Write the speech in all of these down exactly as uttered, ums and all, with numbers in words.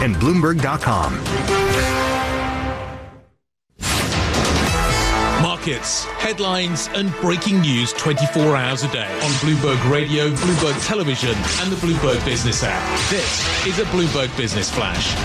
and Bloomberg dot com. Markets, headlines and breaking news twenty-four hours a day on Bloomberg Radio, Bloomberg Television and the Bloomberg Business app. This is a Bloomberg Business Flash.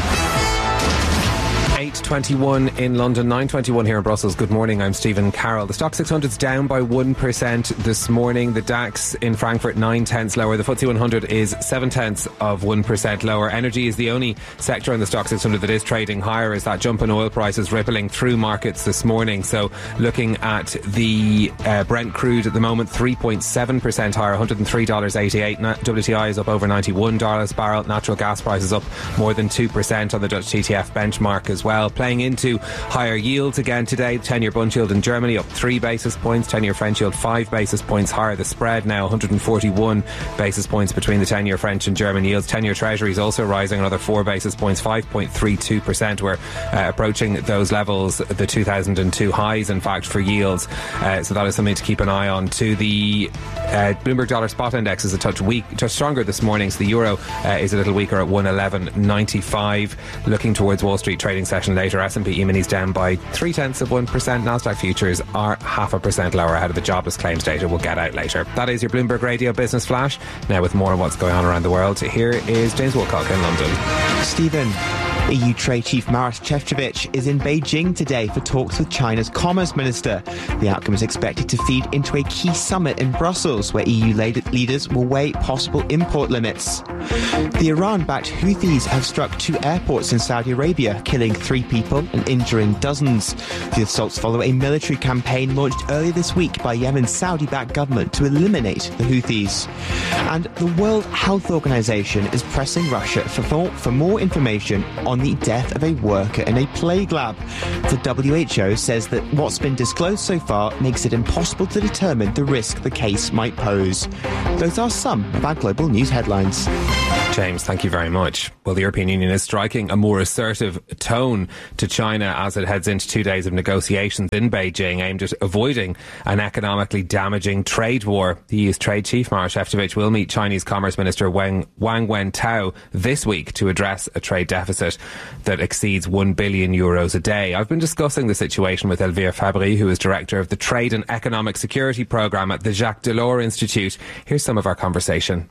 eight twenty-one in London, nine twenty-one here in Brussels. Good morning, I'm Stephen Carroll. The Stock six hundred is down by one percent this morning. The DAX in Frankfurt nine tenths lower. The F T S E one hundred is seven tenths of one percent lower. Energy is the only sector in the Stock six hundred that is trading higher as that jump in oil prices rippling through markets this morning. So looking at the uh, Brent crude at the moment, three point seven percent higher, one hundred three dollars eighty-eight. W T I is up over ninety-one dollars a barrel. Natural gas prices up more than two percent on the Dutch T T F benchmark as well. Playing into higher yields again today. ten-year Bund yield in Germany up three basis points. ten-year French yield five basis points higher. The spread now one hundred forty-one basis points between the ten-year French and German yields. ten-year Treasury is also rising another four basis points, five point three two percent. We're uh, approaching those levels, the two thousand two highs, in fact, for yields. Uh, so that is something to keep an eye on. To the uh, Bloomberg Dollar Spot Index is a touch weak, touch stronger this morning. So the euro uh, is a little weaker at one eleven ninety-five. Looking towards Wall Street trading session later. S and P E-minis down by three tenths of one percent. Nasdaq futures are half a percent lower ahead of the jobless claims data we'll get out later. That is your Bloomberg Radio Business Flash. Now with more on what's going on around the world, here is James Woolcock in London. Stephen. E U Trade Chief Maros Šefčovič is in Beijing today for talks with China's Commerce Minister. The outcome is expected to feed into a key summit in Brussels, where E U leaders will weigh possible import limits. The Iran-backed Houthis have struck two airports in Saudi Arabia, killing three people and injuring dozens. The assaults follow a military campaign launched earlier this week by Yemen's Saudi-backed government to eliminate the Houthis. And the World Health Organization is pressing Russia for more, for more information on the death of a worker in a plague lab. The W H O says that what's been disclosed so far makes it impossible to determine the risk the case might pose. Those are some of our global news headlines. James, thank you very much. Well, the European Union is striking a more assertive tone to China as it heads into two days of negotiations in Beijing aimed at avoiding an economically damaging trade war. The E U's trade chief, Maros Šefčovič, will meet Chinese Commerce Minister Wang, Wang Wentao this week to address a trade deficit that exceeds one billion euros a day. I've been discussing the situation with Elvire Fabry, who is director of the Trade and Economic Security Programme at the Jacques Delors Institute. Here's some of our conversation.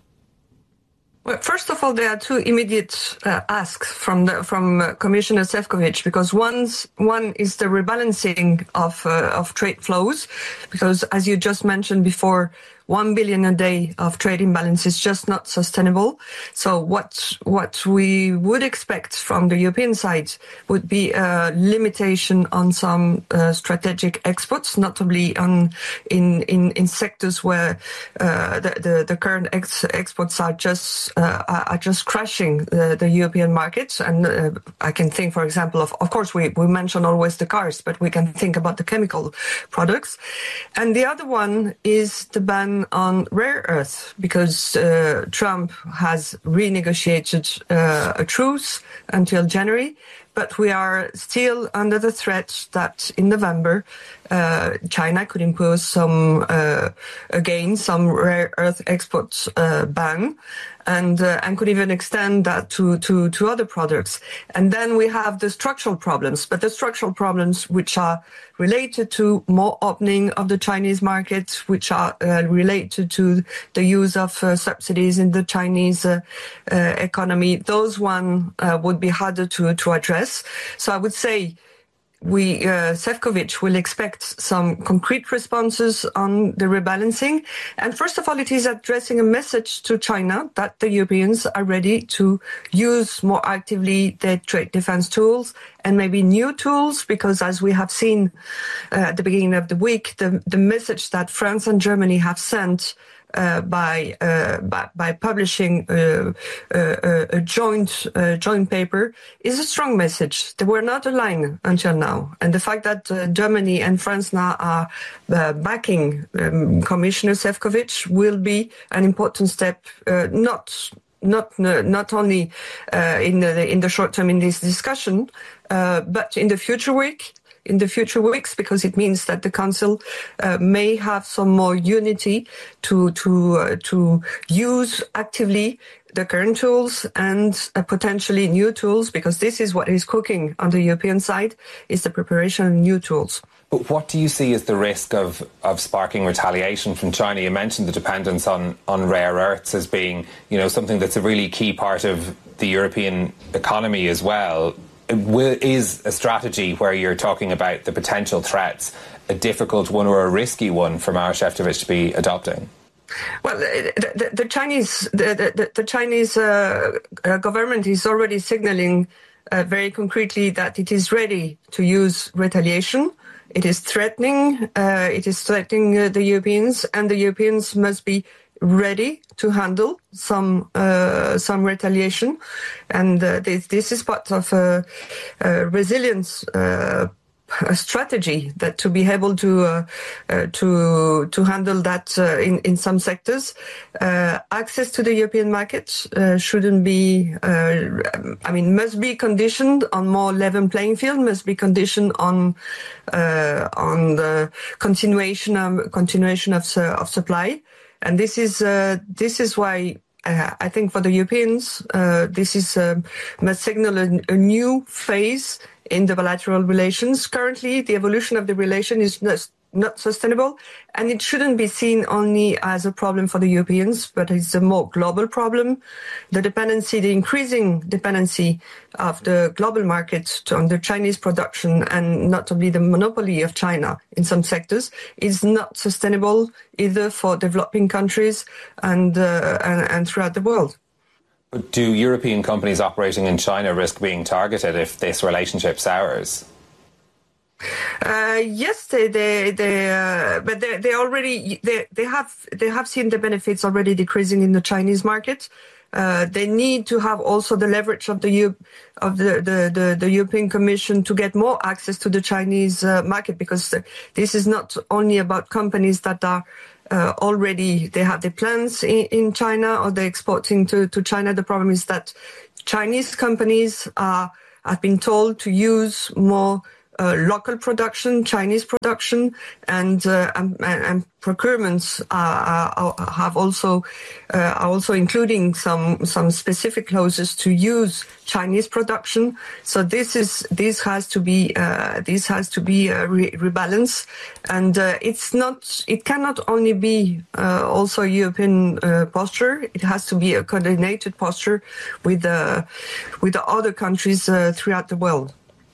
Well, first of all, there are two immediate uh, asks from the, from uh, Commissioner Šefčovič, because one's, one is the rebalancing of uh, of trade flows, because as you just mentioned before, one billion a day of trade imbalance is just not sustainable. So what what we would expect from the European side would be a limitation on some uh, strategic exports, notably on in in, in sectors where uh, the, the the current ex- exports are just uh, are just crashing the, the European markets. And uh, I can think, for example, of of course we we mention always the cars, but we can think about the chemical products. And the other one is the ban on rare earth, because uh, Trump has renegotiated uh, a truce until January, but we are still under the threat that in November uh, China could impose some, uh, again, some rare earth export uh, ban. And, uh, and could even extend that to, to, to other products. And then we have the structural problems, but the structural problems which are related to more opening of the Chinese market, which are uh, related to the use of uh, subsidies in the Chinese uh, uh, economy, those one uh, would be harder to, to address. So I would say we, uh, Šefčovič will expect some concrete responses on the rebalancing. And first of all, it is addressing a message to China that the Europeans are ready to use more actively their trade defense tools and maybe new tools, because as we have seen uh, at the beginning of the week, the, the message that France and Germany have sent Uh, by, uh, by by publishing uh, uh, a joint uh, joint paper is a strong message. They were not aligned until now, and the fact that uh, Germany and France now are uh, backing um, Commissioner Šefčovič will be an important step, uh, not not uh, not only uh, in the in the short term in this discussion, uh, but in the future week. in the future weeks, because it means that the Council uh, may have some more unity to to uh, to use actively the current tools and uh, potentially new tools, because this is what is cooking on the European side, is the preparation of new tools. But what do you see as the risk of, of sparking retaliation from China? You mentioned the dependence on, on rare earths as being, you know, something that's a really key part of the European economy as well. Will, is a strategy where you're talking about the potential threats a difficult one or a risky one for Maroš Šefčovič to be adopting? Well, the, the, the Chinese the, the, the Chinese uh, uh, government is already signaling uh, very concretely that it is ready to use retaliation. It is threatening. Uh, it is threatening uh, the Europeans, and the Europeans must be ready to handle some uh, some retaliation. And uh, this, this is part of a, a resilience uh, a strategy that to be able to uh, uh, to to handle that uh, in in some sectors. Uh, access to the European market uh, shouldn't be. Uh, I mean, must be conditioned on more level playing field. Must be conditioned on uh, on the continuation of continuation of of supply. And this is uh, this is why. Uh, I think for the Europeans, uh, this is uh, must signal a, a new phase in the bilateral relations. Currently, the evolution of the relation is not, not sustainable, and it shouldn't be seen only as a problem for the Europeans, but it's a more global problem. The dependency, the increasing dependency of the global market on the Chinese production, and notably the monopoly of China in some sectors, is not sustainable either for developing countries and uh, and, and throughout the world. But do European companies operating in China risk being targeted if this relationship sours? Uh, yes, they, they, they, uh, but they, they already, they, they have, they have seen the benefits already decreasing in the Chinese market. Uh, they need to have also the leverage of the U- of the, the, the, the European Commission to get more access to the Chinese uh, market, because this is not only about companies that are uh, already, they have their plans in, in China, or they're exporting to, to China. The problem is that Chinese companies are, have been told to use more Uh, local production, Chinese production, and uh, and, and procurements are, are, have also uh, are also including some some specific clauses to use Chinese production. So this is this has to be uh, this has to be a re- rebalance, and uh, it's not it cannot only be uh, also a European uh, posture. It has to be a coordinated posture with uh, with the other countries uh, throughout the world.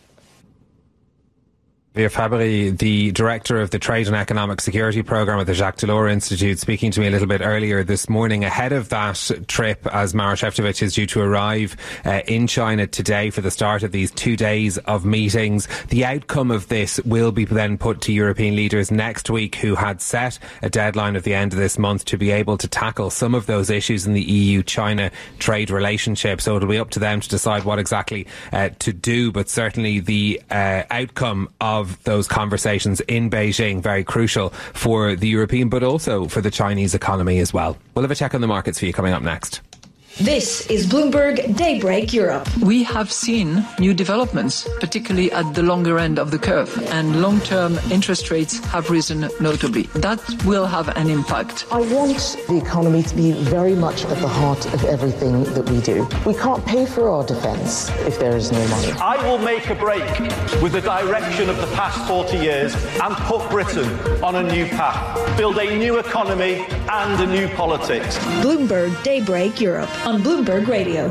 Via Fabry, the director of the Trade and Economic Security Programme at the Jacques Delors Institute, speaking to me a little bit earlier this morning ahead of that trip, as Maroš Šefčovič is due to arrive uh, in China today for the start of these two days of meetings. The outcome of this will be then put to European leaders next week, who had set a deadline at the end of this month to be able to tackle some of those issues in the E U-China trade relationship. So it'll be up to them to decide what exactly uh, to do, but certainly the uh, outcome of those conversations in Beijing, very crucial for the European but also for the Chinese economy as well. We'll have a check on the markets for you coming up next. This is Bloomberg Daybreak Europe. We have seen new developments, particularly at the longer end of the curve, and long-term interest rates have risen notably. That will have an impact. I want the economy to be very much at the heart of everything that we do. We can't pay for our defence if there is no money. I will make a break with the direction of the past forty years and put Britain on a new path, build a new economy and a new politics. Bloomberg Daybreak Europe on Bloomberg Radio.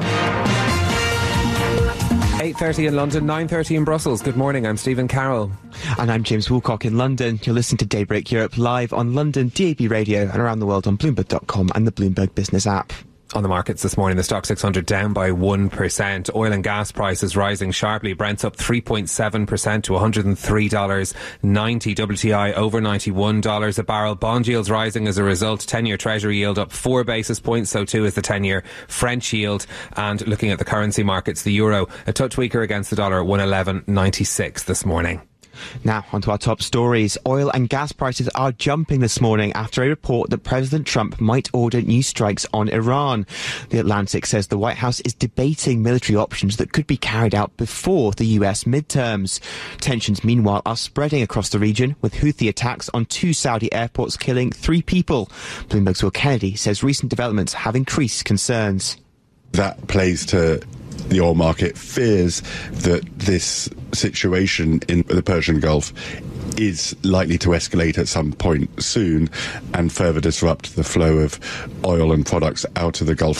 eight thirty in London, nine thirty in Brussels. Good morning, I'm Stephen Carroll. And I'm James Woolcock in London. You're listening to Daybreak Europe live on London D A B Radio and around the world on Bloomberg dot com and the Bloomberg Business app. On the markets this morning, the stock six hundred down by one percent. Oil and gas prices rising sharply. Brent's up three point seven percent to one hundred three dollars ninety. W T I over ninety-one dollars a barrel. Bond yields rising as a result. ten-year Treasury yield up four basis points. So too is the ten-year French yield. And looking at the currency markets, the euro a touch weaker against the dollar at one eleven ninety-six this morning. Now, onto our top stories. Oil and gas prices are jumping this morning after a report that President Trump might order new strikes on Iran. The Atlantic says the White House is debating military options that could be carried out before the U S midterms. Tensions, meanwhile, are spreading across the region, with Houthi attacks on two Saudi airports killing three people. Bloomberg's Will Kennedy says recent developments have increased concerns. That plays to the oil market fears that this situation in the Persian Gulf is likely to escalate at some point soon and further disrupt the flow of oil and products out of the Gulf.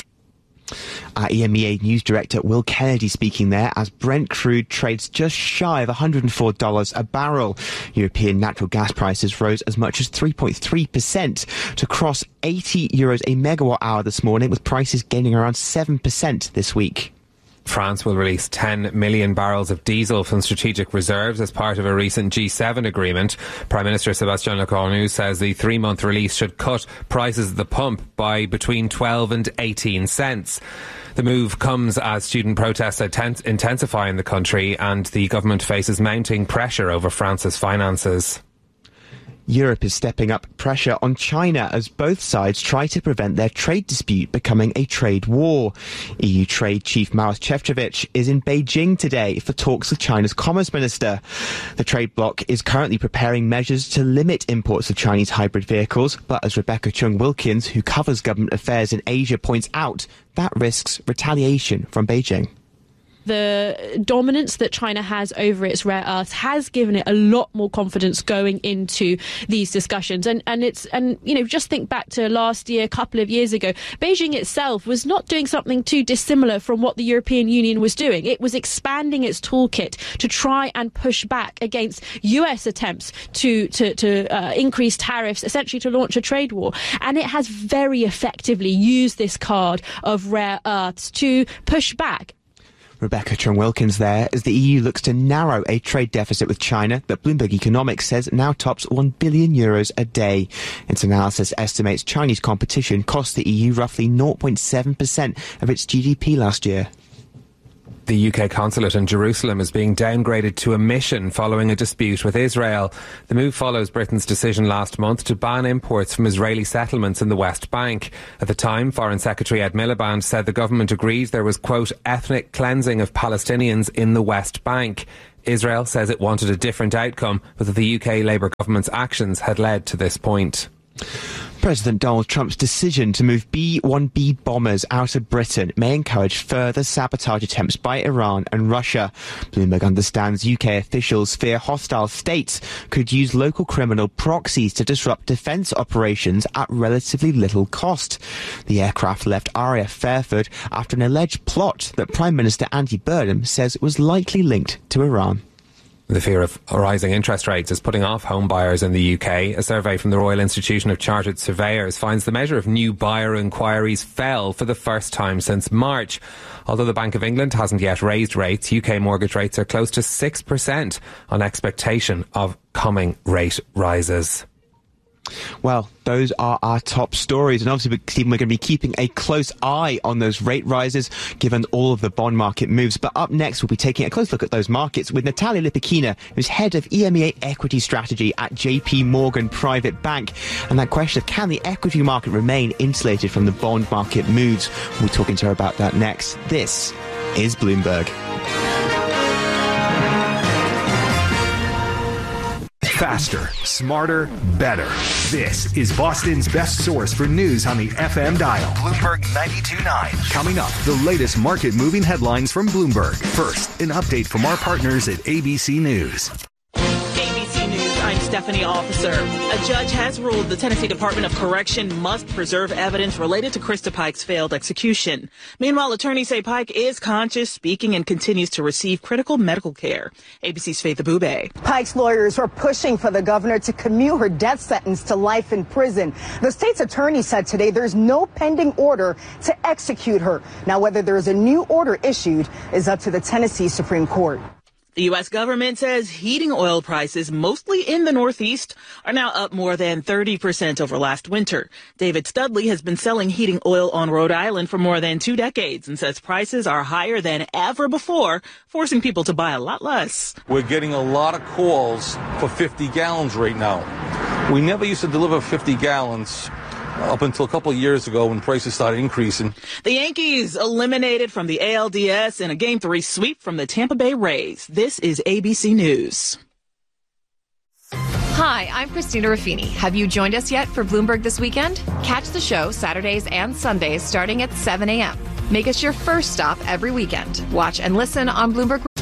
Our E M E A News Director Will Kennedy speaking there as Brent crude trades just shy of one hundred four dollars a barrel. European natural gas prices rose as much as three point three percent to cross eighty euros a megawatt hour this morning, with prices gaining around seven percent this week. France will release ten million barrels of diesel from strategic reserves as part of a recent G seven agreement. Prime Minister Sébastien Lecornu says the three-month release should cut prices at the pump by between twelve and eighteen cents. The move comes as student protests intensify in the country and the government faces mounting pressure over France's finances. Europe is stepping up pressure on China as both sides try to prevent their trade dispute becoming a trade war. E U Trade Chief Maroš Šefčovič is in Beijing today for talks with China's Commerce Minister. The trade bloc is currently preparing measures to limit imports of Chinese hybrid vehicles, but as Rebecca Chung-Wilkins, who covers government affairs in Asia, points out, that risks retaliation from Beijing. The dominance that China has over its rare earths has given it a lot more confidence going into these discussions. And, and it's, and, you know, just think back to last year, a couple of years ago, Beijing itself was not doing something too dissimilar from what the European Union was doing. It was expanding its toolkit to try and push back against U S attempts to, to, to uh, increase tariffs, essentially to launch a trade war. And it has very effectively used this card of rare earths to push back. Rebecca Chung-Wilkins there as the E U looks to narrow a trade deficit with China that Bloomberg Economics says now tops one billion euros a day. Its analysis estimates Chinese competition cost the E U roughly zero point seven percent of its G D P last year. The U K consulate in Jerusalem is being downgraded to a mission following a dispute with Israel. The move follows Britain's decision last month to ban imports from Israeli settlements in the West Bank. At the time, Foreign Secretary Ed Miliband said the government agreed there was, quote, ethnic cleansing of Palestinians in the West Bank. Israel says it wanted a different outcome, but that the U K Labour government's actions had led to this point. President Donald Trump's decision to move B one B bombers out of Britain may encourage further sabotage attempts by Iran and Russia. Bloomberg understands U K officials fear hostile states could use local criminal proxies to disrupt defence operations at relatively little cost. The aircraft left R A F Fairford after an alleged plot that Prime Minister Andy Burnham says was likely linked to Iran. The fear of rising interest rates is putting off home buyers in the U K. A survey from the Royal Institution of Chartered Surveyors finds the measure of new buyer inquiries fell for the first time since March. Although the Bank of England hasn't yet raised rates, U K mortgage rates are close to six percent on expectation of coming rate rises. Well, those are our top stories. And obviously, Stephen, we're going to be keeping a close eye on those rate rises, given all of the bond market moves. But up next, we'll be taking a close look at those markets with Natalia Lipakina, who's head of E M E A equity strategy at J P Morgan Private Bank. And that question of can the equity market remain insulated from the bond market moves? We'll be talking to her about that next. This is Bloomberg. Faster, smarter, better. This is Boston's best source for news on the F M dial. Bloomberg ninety-two point nine. Coming up, the latest market-moving headlines from Bloomberg. First, an update from our partners at A B C News. I'm Stephanie Officer. A judge has ruled the Tennessee Department of Correction must preserve evidence related to Krista Pike's failed execution. Meanwhile, attorneys say Pike is conscious, speaking, and continues to receive critical medical care. A B C's Faith Abube. Pike's lawyers are pushing for the governor to commute her death sentence to life in prison. The state's attorney said today there's no pending order to execute her. Now, whether there is a new order issued is up to the Tennessee Supreme Court. The U S government says heating oil prices, mostly in the Northeast, are now up more than thirty percent over last winter. David Studley has been selling heating oil on Rhode Island for more than two decades and says prices are higher than ever before, forcing people to buy a lot less. We're getting a lot of calls for fifty gallons right now. We never used to deliver fifty gallons up until a couple of years ago when prices started increasing. The Yankees eliminated from the A L D S in a Game three sweep from the Tampa Bay Rays. This is A B C News. Hi, I'm Christina Ruffini. Have you joined us yet for Bloomberg This Weekend? Catch the show Saturdays and Sundays starting at seven a.m. Make us your first stop every weekend. Watch and listen on Bloomberg